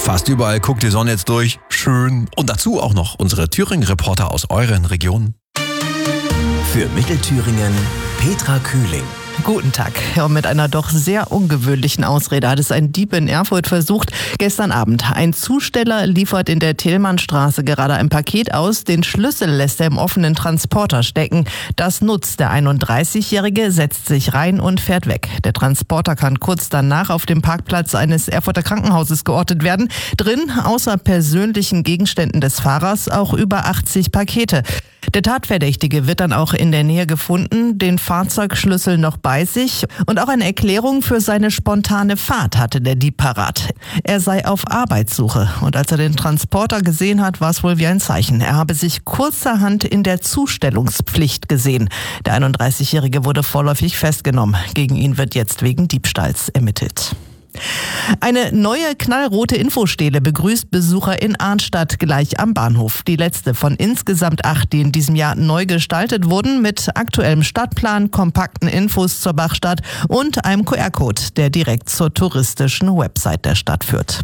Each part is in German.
Fast überall guckt die Sonne jetzt durch. Schön. Und dazu auch noch unsere Thüringen-Reporter aus euren Regionen. Für Mittelthüringen Petra Kühling. Guten Tag. Ja, mit einer doch sehr ungewöhnlichen Ausrede hat es ein Dieb in Erfurt versucht. Gestern Abend. Ein Zusteller liefert in der Tillmannstraße gerade ein Paket aus. Den Schlüssel lässt er im offenen Transporter stecken. Das nutzt der 31-Jährige, setzt sich rein und fährt weg. Der Transporter kann kurz danach auf dem Parkplatz eines Erfurter Krankenhauses geortet werden. Drin, außer persönlichen Gegenständen des Fahrers, auch über 80 Pakete. Der Tatverdächtige wird dann auch in der Nähe gefunden, den Fahrzeugschlüssel noch bei sich und auch eine Erklärung für seine spontane Fahrt hatte der Dieb parat. Er sei auf Arbeitssuche und als er den Transporter gesehen hat, war es wohl wie ein Zeichen. Er habe sich kurzerhand in der Zustellungspflicht gesehen. Der 31-Jährige wurde vorläufig festgenommen. Gegen ihn wird jetzt wegen Diebstahls ermittelt. Eine neue knallrote Infostele begrüßt Besucher in Arnstadt gleich am Bahnhof. Die letzte von insgesamt 8, die in diesem Jahr neu gestaltet wurden, mit aktuellem Stadtplan, kompakten Infos zur Bachstadt und einem QR-Code, der direkt zur touristischen Website der Stadt führt.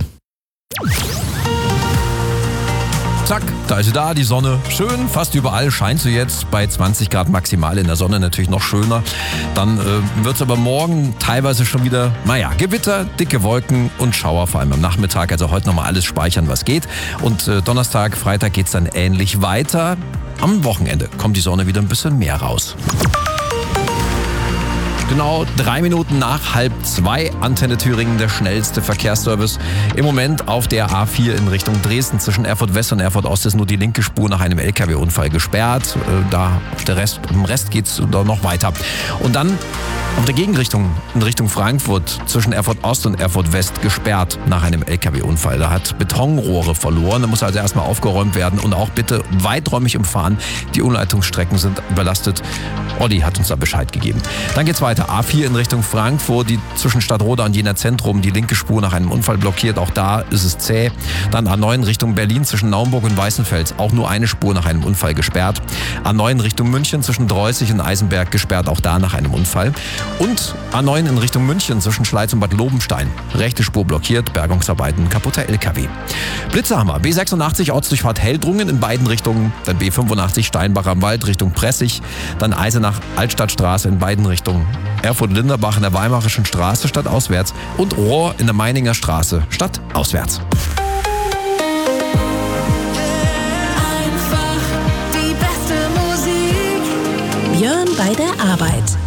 Zack, da ist sie da, die Sonne. Schön, fast überall scheint sie jetzt bei 20 Grad maximal, in der Sonne natürlich noch schöner. Dann wird es aber morgen teilweise schon wieder, Gewitter, dicke Wolken und Schauer, vor allem am Nachmittag. Also heute nochmal alles speichern, was geht. Und Donnerstag, Freitag geht es dann ähnlich weiter. Am Wochenende kommt die Sonne wieder ein bisschen mehr raus. Genau 3 Minuten nach 1:30, Antenne Thüringen, der schnellste Verkehrsservice. Im Moment auf der A4 in Richtung Dresden. Zwischen Erfurt West und Erfurt Ost ist nur die linke Spur nach einem LKW-Unfall gesperrt. Im Rest geht es noch weiter. Und dann auf der Gegenrichtung, in Richtung Frankfurt, zwischen Erfurt Ost und Erfurt West gesperrt nach einem LKW-Unfall. Da hat Betonrohre verloren. Da muss also erstmal aufgeräumt werden und auch bitte weiträumig umfahren. Die Umleitungsstrecken sind überlastet. Olli hat uns da Bescheid gegeben. Dann geht's weiter. A4 in Richtung Frankfurt, die zwischen Stadtroda und Jena Zentrum, die linke Spur nach einem Unfall blockiert. Auch da ist es zäh. Dann A9 Richtung Berlin zwischen Naumburg und Weißenfels. Auch nur eine Spur nach einem Unfall gesperrt. A9 Richtung München zwischen Dreußig und Eisenberg gesperrt. Auch da nach einem Unfall. Und A9 in Richtung München zwischen Schleiz und Bad Lobenstein. Rechte Spur blockiert, Bergungsarbeiten, kaputter LKW. Blitzerhammer, B86 Ortsdurchfahrt Heldrungen in beiden Richtungen. Dann B85 Steinbach am Wald Richtung Pressig. Dann Eisenach Altstadtstraße in beiden Richtungen. Erfurt-Linderbach in der Weimarischen Straße stadtauswärts. Und Rohr in der Meininger Straße stadtauswärts. Einfach die beste Musik. Björn bei der Arbeit.